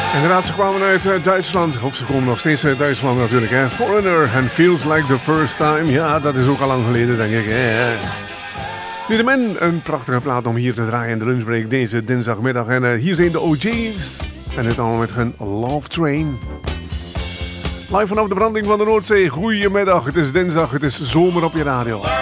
Inderdaad, ze kwamen uit Duitsland. Of ze komen nog steeds uit Duitsland natuurlijk. Hè. Foreigner and Feels Like the First Time. Ja, dat is ook al lang geleden, denk ik. Hè. Niettemin, een prachtige plaat om hier te draaien in de lunchbreak deze dinsdagmiddag. En hier zijn de OG's. En dit allemaal met hun Love Train. Live vanaf de branding van de Noordzee. Goedemiddag, het is dinsdag, het is zomer op je radio.